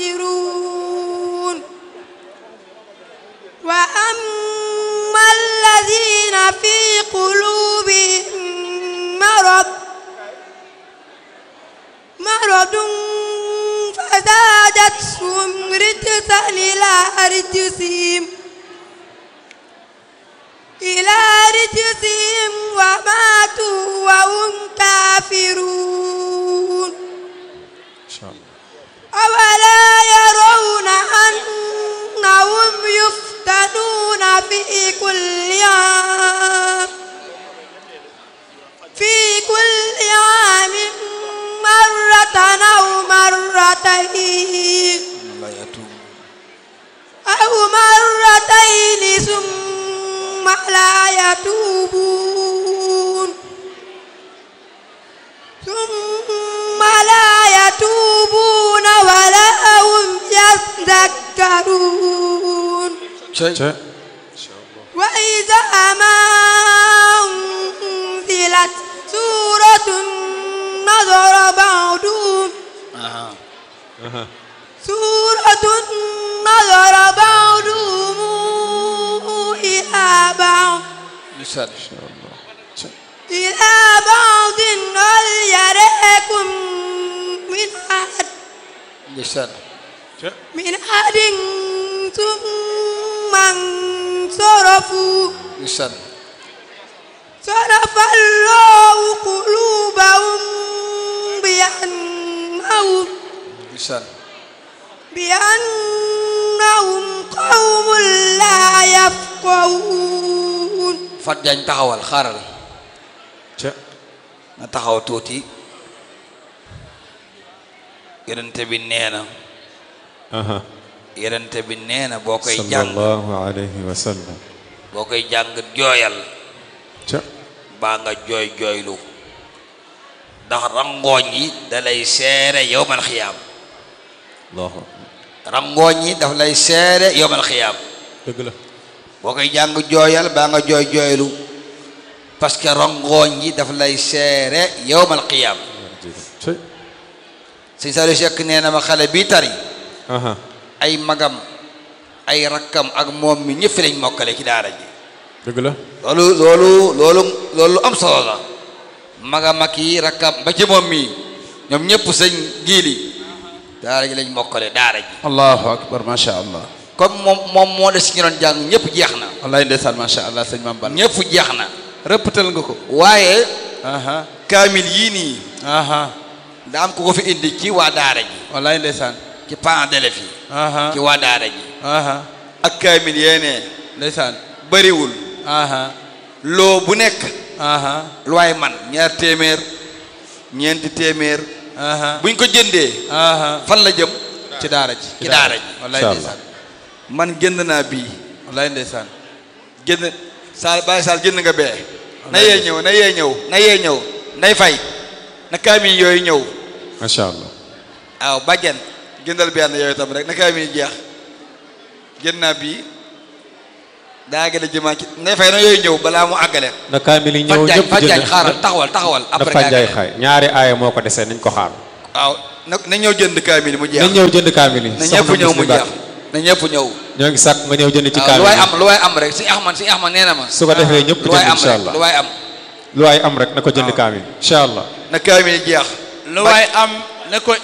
يبصرون وأما الذين في قلوبهم مرض فزادتهم رجسا إلى رجسهم وماتوا وهم كافرون أولا يرون أنهم يفتنون في كل عام مرة أو مرتين ثم لا يتوبون ولا هم يذكرون وإذا ما أنزلت سورة نظر بعضهم إلى بعض هل يراكم من أحد ثم انصرفوا صرف الله قلوبهم بأنهم قوم لا يفقهون Fat Diagne taxawal xaaral na taxaw tuuti yonente bi nee na boo koy jàng sallallahu alayhi wa sallam boo koy jàng jooyal baa nga jooylu ndax rangooñ yi da lay seere yowmal xiyaam rangooñ yi daf lay seere yowmal xiyaam dëgg la boo koy jàng jooyal baa nga jooylu parce que rangooñ yi daf lay seere yowmal xiyaam sëñ Saliou Seck nee na ma xale bii tari ay magam ay rakkam ak moom mi ñëpp lañ mokkale ci daara ji dëgg la loolu am solo la magam ak yi rakkam ba ci moom mi ñoom ñëpp sëñ giili daara ji lañ mokkale daara ji allahu akbar ma sha Allah comme moom moo des ci ñu doon jàng ñëpp jeex na wallahi ndeysaan ma sha Allah sëñ Mame Balla ñëpp jeex na rëppatal nga ko waaye kaamil yii nii da am ku ko fi indi ci waa daara ji wallahi ndeysaan ci parents d'élèves yi ci waa daara ji ak kaamil yéene ndeysaan bëriwul loo bu nekk lu waay man 2 téeméer 4 téeméer buñ ko jëndee fan la jëm ci daara ji wallahi ndeysaan man jënd naa bii wallahi ndeysaan jënd Sall Baye Sall jënd nga bee na yee ñëw nday fay na kaamil yooyu ñëw masha Allah waaw bàjjen jëndal benn yooyu tam rek na kaamil jeex jënd naa bii daa gën a jëmaa ci nday fay na yooyu ñëw balaa mu àggale na kaamil yi ñëw ñëpp jënd xaaral taxawal après dafa jaay xaay ñaari aaya moo ko desee nañ ko xaar waaw na ñëw jënd kaamil mu jeex na ñëw jënd kaamil yi na ñëpp ñëw mu jeex na ñëpp ñëw ñoo ngi sàkk nga ñëw jënd ci kaamil lu waay am rek si Ahmad nee na ma su ko defee ñëpp jënd insha Allah lu waay am rek na ko jënd kaamil insha Allah na kaamil jeex lu waay am na ko